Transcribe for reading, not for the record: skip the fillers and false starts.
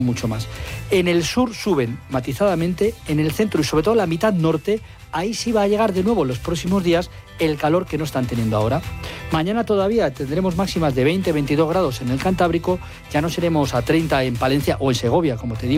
mucho más. En el sur suben matizadamente, en el centro y sobre todo en la mitad norte, ahí sí va a llegar de nuevo en los próximos días el calor que no están teniendo ahora. Mañana todavía tendremos máximas de 20-22 grados en el Cantábrico, ya no seremos a 30 en Palencia o en Segovia, como te digo.